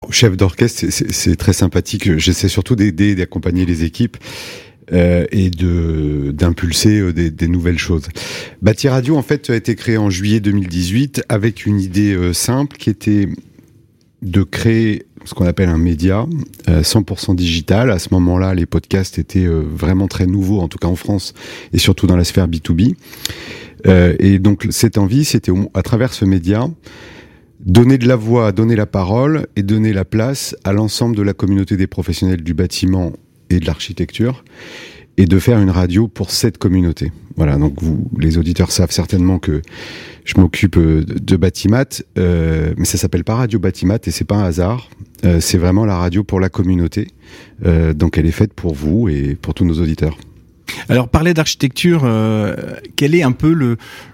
chef d'orchestre, c'est très sympathique. J'essaie surtout d'aider, d'accompagner les équipes et d'impulser des nouvelles choses. Bâti Radio, en fait, a été créé en juillet 2018 avec une idée simple qui était de créer ce qu'on appelle un média 100% digital. À ce moment-là, les podcasts étaient vraiment très nouveaux, en tout cas en France, et surtout dans la sphère B2B. Et donc, cette envie, c'était à travers ce média, donner de la voix, donner la parole et donner la place à l'ensemble de la communauté des professionnels du bâtiment et de l'architecture, et de faire une radio pour cette communauté. Voilà, donc les auditeurs savent certainement que je m'occupe de Batimat, mais ça s'appelle pas Radio Batimat et c'est pas un hasard. C'est vraiment la radio pour la communauté. Donc elle est faite pour vous et pour tous nos auditeurs. Alors, parler d'architecture, quel est un peu le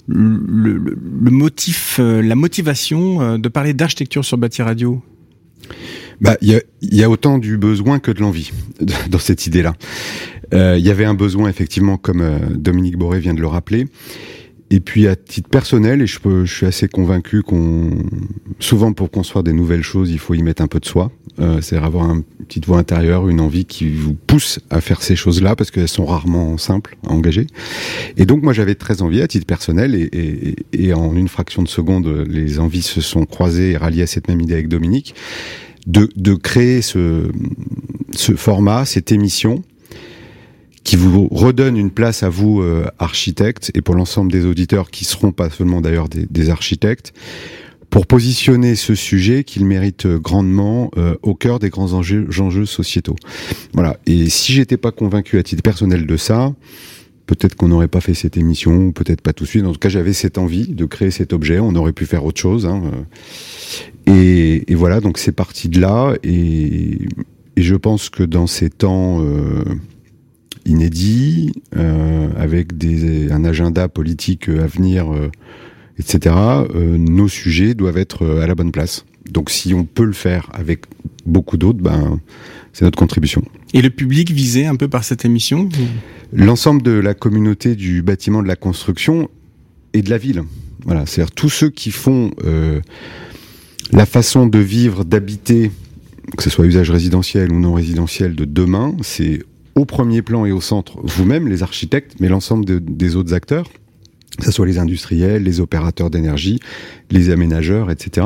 motif, la motivation de parler d'architecture sur Bâti Radio ? Il y a autant du besoin que de l'envie dans cette idée-là. Il y avait un besoin, effectivement, comme Dominique Boré vient de le rappeler. Et puis, à titre personnel, et je suis assez convaincu souvent pour construire des nouvelles choses, il faut y mettre un peu de soi. C'est-à-dire avoir une petite voix intérieure, une envie qui vous pousse à faire ces choses-là, parce qu'elles sont rarement simples à engager. Et donc, moi, j'avais très envie, à titre personnel, et en une fraction de seconde, les envies se sont croisées et ralliées à cette même idée avec Dominique, de créer ce format, cette émission, qui vous redonne une place à vous, architectes, et pour l'ensemble des auditeurs qui seront pas seulement d'ailleurs des architectes, pour positionner ce sujet qu'il mérite grandement au cœur des grands enjeux sociétaux. Voilà. Et si j'étais pas convaincu à titre personnel de ça, peut-être qu'on n'aurait pas fait cette émission, peut-être pas tout de suite. En tout cas, j'avais cette envie de créer cet objet. On aurait pu faire autre chose. Et voilà, donc c'est parti de là. Et je pense que dans ces temps inédits, avec un agenda politique à venir, etc., nos sujets doivent être à la bonne place. Donc si on peut le faire avec beaucoup d'autres, c'est notre contribution. Et le public visé un peu par cette émission ? L'ensemble de la communauté du bâtiment, de la construction et de la ville. Voilà, c'est-à-dire tous ceux qui font la façon de vivre, d'habiter, que ce soit usage résidentiel ou non résidentiel de demain, c'est au premier plan et au centre vous-même, les architectes, mais l'ensemble des autres acteurs, que ce soit les industriels, les opérateurs d'énergie, les aménageurs, etc.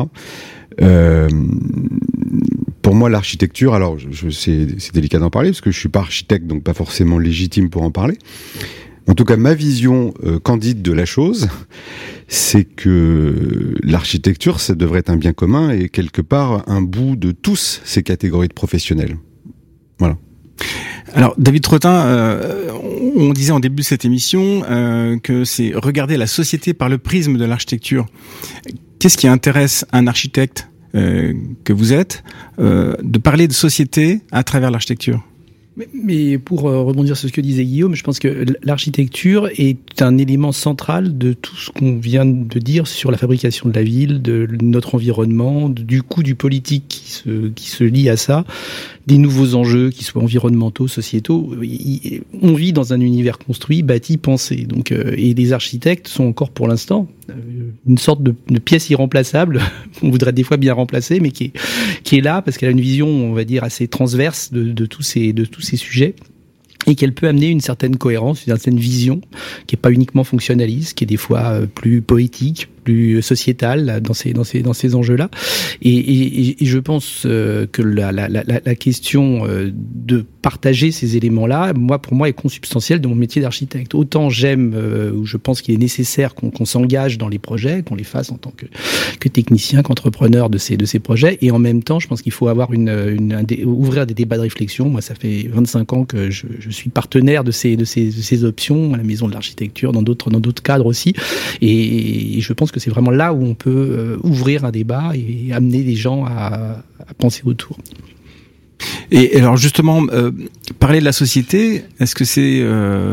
Pour moi, l'architecture, alors c'est délicat d'en parler parce que je suis pas architecte, donc pas forcément légitime pour en parler. En tout cas, ma vision candide de la chose, c'est que l'architecture, ça devrait être un bien commun et quelque part un bout de tous ces catégories de professionnels. Voilà. Alors, David Trottin, on disait en début de cette émission que c'est regarder la société par le prisme de l'architecture. Qu'est-ce qui intéresse un architecte que vous êtes de parler de société à travers l'architecture ? Mais pour rebondir sur ce que disait Guillaume, je pense que l'architecture est un élément central de tout ce qu'on vient de dire sur la fabrication de la ville, de notre environnement, du coût du politique qui se lie à ça, des nouveaux enjeux, qui soient environnementaux, sociétaux. On vit dans un univers construit, bâti, pensé. Donc, et les architectes sont encore pour l'instant une sorte de pièce irremplaçable. On voudrait des fois bien remplacer, mais qui est là parce qu'elle a une vision, on va dire, assez transverse de tous ces sujets. Et qu'elle peut amener une certaine cohérence, une certaine vision, qui est pas uniquement fonctionnaliste, qui est des fois plus poétique, plus sociétale dans ces enjeux-là. Et je pense que la question de partager ces éléments-là, pour moi, est consubstantielle de mon métier d'architecte. Autant j'aime, ou je pense qu'il est nécessaire qu'on s'engage dans les projets, qu'on les fasse en tant que technicien, qu'entrepreneur de ces projets, et en même temps, je pense qu'il faut avoir ouvrir des débats de réflexion. Moi, ça fait 25 ans que je suis partenaire de ces options à la Maison de l'Architecture, dans d'autres cadres aussi, et je pense que c'est vraiment là où on peut ouvrir un débat et amener les gens à penser autour. Et alors justement, parler de la société, est-ce que c'est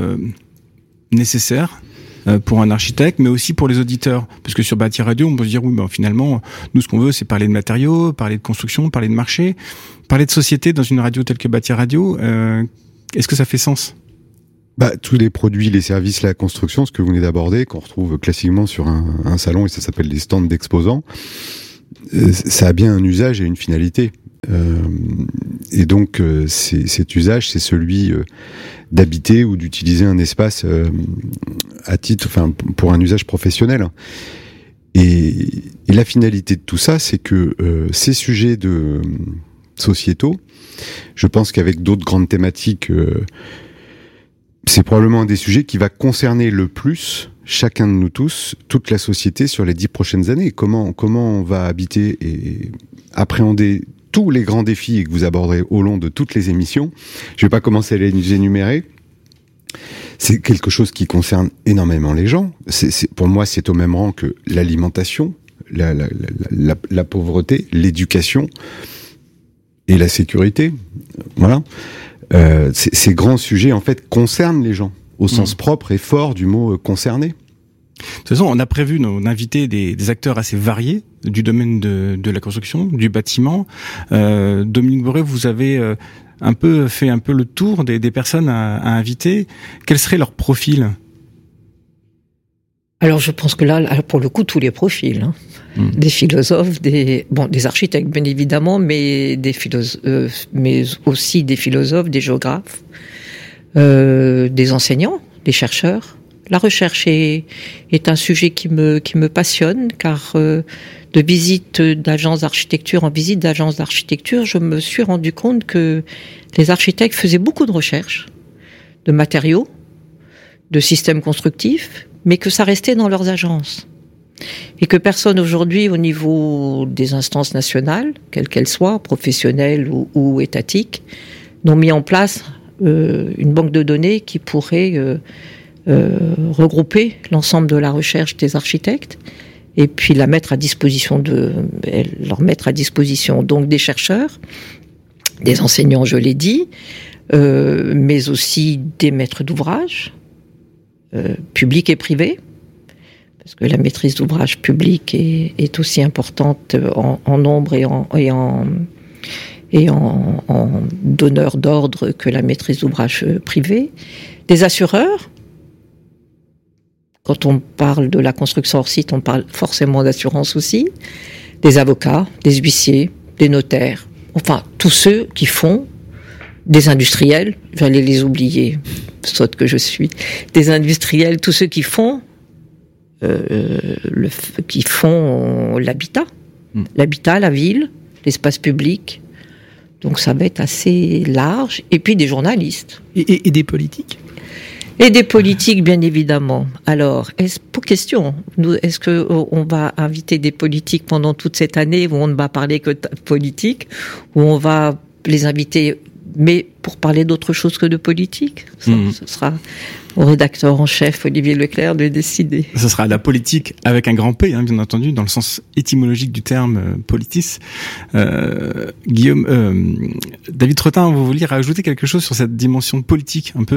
nécessaire pour un architecte, mais aussi pour les auditeurs? Parce que sur Bâti Radio, on peut se dire, oui, finalement, nous, ce qu'on veut, c'est parler de matériaux, parler de construction, parler de marché, parler de société dans une radio telle que Bâti Radio. Est-ce que ça fait sens? Tous les produits, les services, la construction, ce que vous venez d'aborder, qu'on retrouve classiquement sur un salon, et ça s'appelle des stands d'exposants, ça a bien un usage et une finalité. Et donc, cet usage, c'est celui d'habiter ou d'utiliser un espace à titre, enfin, pour un usage professionnel. Et la finalité de tout ça, c'est que ces sujets sociétaux, je pense qu'avec d'autres grandes thématiques, c'est probablement un des sujets qui va concerner le plus chacun de nous tous, toute la société sur les 10 prochaines années. Comment on va habiter et appréhender tous les grands défis que vous aborderez au long de toutes les émissions. Je vais pas commencer à les énumérer. C'est quelque chose qui concerne énormément les gens. Pour moi, c'est au même rang que l'alimentation, la pauvreté, l'éducation et la sécurité. Voilà. Ces grands sujets, en fait, concernent les gens, au sens propre et fort du mot concerné. De toute façon, on a prévu d'inviter des acteurs assez variés du domaine de la construction, du bâtiment. Dominique Boré, vous avez fait un peu le tour des personnes à inviter. Quel serait leur profil ? Alors, je pense que là, pour le coup, tous les profils, hein. Des philosophes, des architectes, bien évidemment, mais mais aussi des philosophes, des géographes, des enseignants, des chercheurs. La recherche est un sujet qui me passionne, car de visite d'agences d'architecture en visite d'agences d'architecture, je me suis rendu compte que les architectes faisaient beaucoup de recherches, de matériaux, de systèmes constructifs, mais que ça restait dans leurs agences. Et que personne aujourd'hui, au niveau des instances nationales, quelles qu'elles soient, professionnelles ou étatiques, n'ont mis en place une banque de données qui pourrait regrouper l'ensemble de la recherche des architectes et puis leur mettre à disposition donc des chercheurs, des enseignants, je l'ai dit, mais aussi des maîtres d'ouvrage, publics et privés, parce que la maîtrise d'ouvrage publique est aussi importante en nombre et en donneur d'ordre que la maîtrise d'ouvrage privée, des assureurs. Quand on parle de la construction hors site, on parle forcément d'assurance aussi, des avocats, des huissiers, des notaires, enfin tous ceux qui font, des industriels, j'allais les oublier, sotte que je suis, des industriels, tous ceux qui font l'habitat, la ville, l'espace public. Donc ça va être assez large. Et puis des journalistes. Et des politiques. Et des politiques, bien évidemment. Alors, est-ce qu'on va inviter des politiques pendant toute cette année où on ne va parler que de politique, où on va les inviter, mais pour parler d'autre chose que de politique? Ce sera au rédacteur en chef, Olivier Leclerc, de décider. Ce sera la politique avec un grand P, hein, bien entendu, dans le sens étymologique du terme politis. Guillaume, David Tretin, vous vouliez rajouter quelque chose sur cette dimension politique, un peu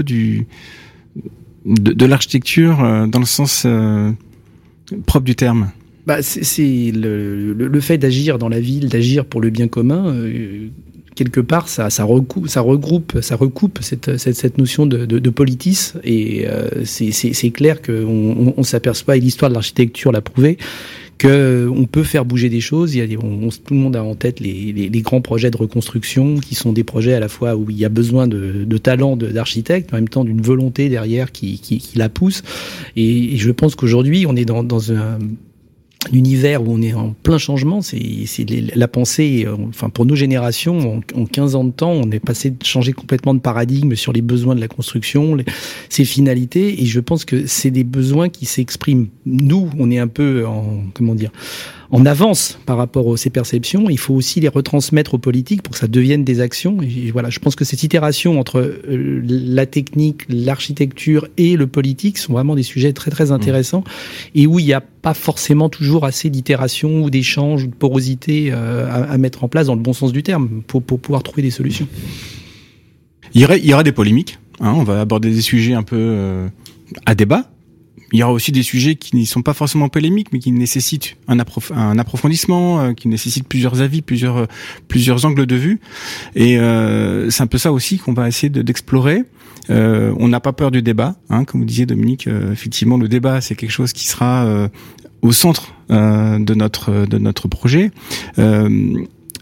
de l'architecture dans le sens propre du terme? C'est le fait d'agir dans la ville, d'agir pour le bien commun. Quelque part, ça recoupe cette notion de politis, et c'est clair qu'on s'aperçoit, et l'histoire de l'architecture l'a prouvé, qu'on peut faire bouger des choses. Tout le monde a en tête les grands projets de reconstruction, qui sont des projets à la fois où il y a besoin de talent d'architecte, en même temps d'une volonté derrière qui la pousse. Et je pense qu'aujourd'hui, on est dans un univers où on est en plein changement. C'est la pensée, enfin pour nos générations, en 15 ans de temps, on est passé de changer complètement de paradigme sur les besoins de la construction, ses finalités, et je pense que c'est des besoins qui s'expriment. Nous, on est un peu en avance par rapport à ces perceptions. Il faut aussi les retransmettre aux politiques pour que ça devienne des actions. Et voilà, je pense que cette itération entre la technique, l'architecture et le politique sont vraiment des sujets très très intéressants, et où il n'y a pas forcément toujours assez d'itération ou d'échange ou de porosité à mettre en place dans le bon sens du terme pour pouvoir trouver des solutions. Il y aura des polémiques, hein, on va aborder des sujets un peu à débat. Il y aura aussi des sujets qui ne sont pas forcément polémiques, mais qui nécessitent un approfondissement, qui nécessitent plusieurs avis, plusieurs angles de vue. Et c'est un peu ça aussi qu'on va essayer d'explorer. On n'a pas peur du débat, hein, comme vous disiez Dominique. Effectivement, le débat, c'est quelque chose qui sera au centre de notre projet.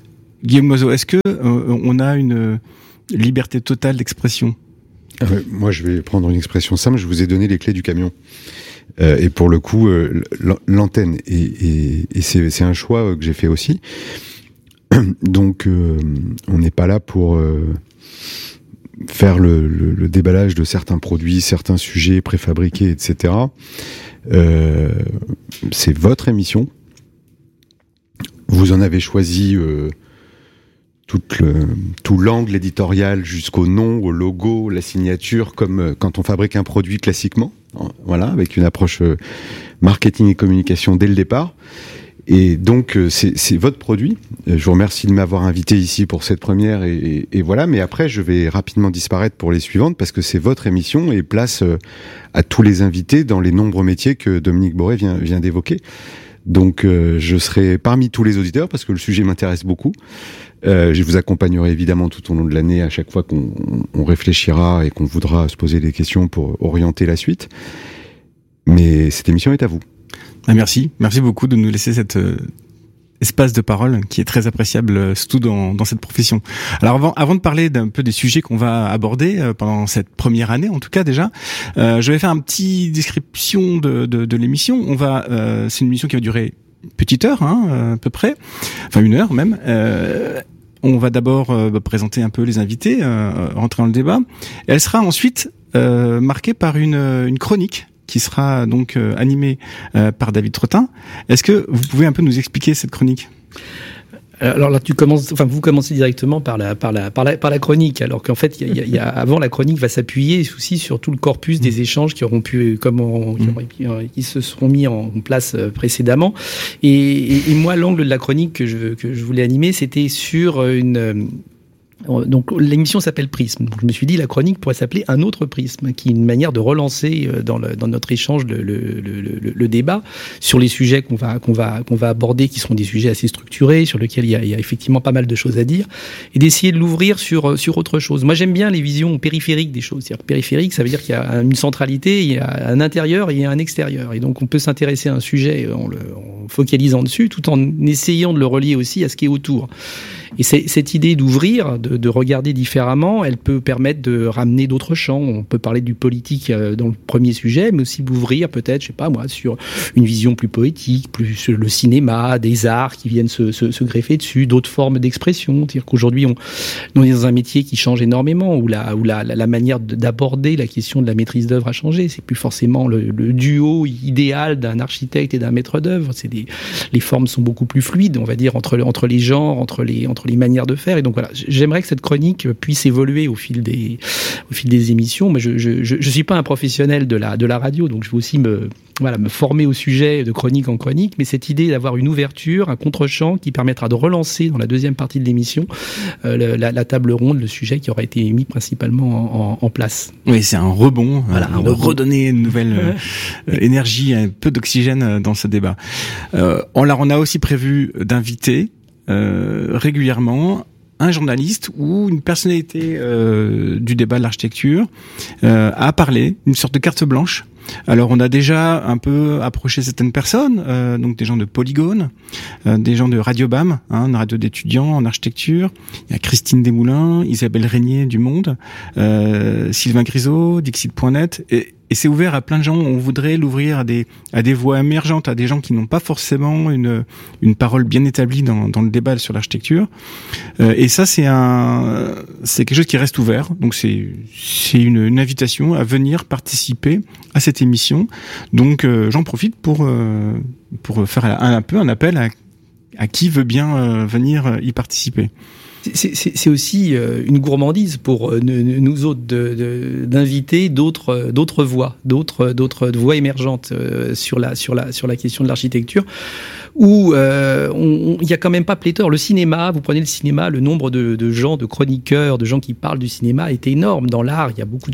Guillaume Loiseau, est-ce que on a une liberté totale d'expression? Moi, je vais prendre une expression simple. Je vous ai donné les clés du camion. Et pour le coup, l'antenne. Et c'est un choix que j'ai fait aussi. Donc, on n'est pas là pour faire le déballage de certains produits, certains sujets préfabriqués, etc. C'est votre émission. Vous en avez choisi tout l'angle éditorial jusqu'au nom, au logo, la signature, comme quand on fabrique un produit classiquement, voilà, avec une approche marketing et communication dès le départ. Et donc c'est votre produit. Je vous remercie de m'avoir invité ici pour cette première et voilà. Mais après, je vais rapidement disparaître pour les suivantes parce que c'est votre émission et place à tous les invités dans les nombreux métiers que Dominique Boré vient d'évoquer. Donc je serai parmi tous les auditeurs parce que le sujet m'intéresse beaucoup. Je vous accompagnerai évidemment tout au long de l'année à chaque fois qu'on réfléchira et qu'on voudra se poser des questions pour orienter la suite. Mais cette émission est à vous. Merci beaucoup de nous laisser cet espace de parole qui est très appréciable, surtout dans cette profession. Alors avant de parler d'un peu des sujets qu'on va aborder pendant cette première année, en tout cas déjà, je vais faire une petite description de l'émission. C'est une émission qui va durer une petite heure, à peu près, enfin 1 heure même. On va d'abord présenter un peu les invités, rentrer dans le débat. Et elle sera ensuite marquée par une chronique qui sera donc animée par David Trottin. Est-ce que vous pouvez un peu nous expliquer cette chronique ? Alors là, vous commencez directement par la chronique, alors qu'en fait, avant la chronique va s'appuyer aussi sur tout le corpus des échanges qui auront pu, qui se seront mis en place précédemment. Et moi, l'angle de la chronique que je voulais animer, c'était sur donc l'émission s'appelle Prisme. Donc je me suis dit la chronique pourrait s'appeler Un autre prisme, qui est une manière de relancer dans notre échange le débat sur les sujets qu'on va aborder, qui seront des sujets assez structurés, sur lesquels il y a effectivement pas mal de choses à dire, et d'essayer de l'ouvrir sur autre chose. Moi j'aime bien les visions périphériques des choses. C'est-à-dire périphérique, ça veut dire qu'il y a une centralité, il y a un intérieur et il y a un extérieur. Et donc on peut s'intéresser à un sujet en focalisant dessus, tout en essayant de le relier aussi à ce qui est autour. Et cette idée d'ouvrir, de regarder différemment, elle peut permettre de ramener d'autres champs. On peut parler du politique dans le premier sujet, mais aussi d'ouvrir peut-être, je sais pas moi, sur une vision plus poétique, plus sur le cinéma, des arts qui viennent se greffer dessus, d'autres formes d'expression. C'est-à-dire qu'aujourd'hui, on est dans un métier qui change énormément, où la manière d'aborder la question de la maîtrise d'œuvre a changé. C'est plus forcément le duo idéal d'un architecte et d'un maître d'œuvre. Les formes sont beaucoup plus fluides, on va dire, entre les genres, entre les manières de faire. Et donc voilà, j'aimerais que cette chronique puisse évoluer au fil des émissions. Mais je suis pas un professionnel de la radio, donc je vais aussi me former au sujet de chronique en chronique. Mais cette idée d'avoir une ouverture, un contre-champ qui permettra de relancer dans la deuxième partie de l'émission la table ronde, le sujet qui aura été mis principalement en place. Oui, c'est un rebond, de redonner une nouvelle énergie, un peu d'oxygène dans ce débat. On a aussi prévu d'inviter régulièrement un journaliste ou une personnalité du débat de l'architecture à parler, une sorte de carte blanche. Alors on a déjà un peu approché certaines personnes, donc des gens de Polygone, des gens de Radio BAM, une radio d'étudiants en architecture. Il y a Christine Desmoulins, Isabelle Régnier du Monde, Sylvain Grisot, Dixit.net, et c'est ouvert à plein de gens. On voudrait l'ouvrir à des voix émergentes, à des gens qui n'ont pas forcément une parole bien établie dans le débat sur l'architecture. Et ça, c'est quelque chose qui reste ouvert. Donc c'est une invitation à venir participer à cette émission. Donc j'en profite pour faire un peu un appel à qui veut bien venir y participer. C'est aussi une gourmandise pour nous autres d'inviter d'autres voix, d'autres voix émergentes sur la question de l'architecture, où il y a quand même pas pléthore. Le cinéma, vous prenez le cinéma, le nombre de gens, de chroniqueurs, de gens qui parlent du cinéma est énorme. Dans l'art, il y a beaucoup de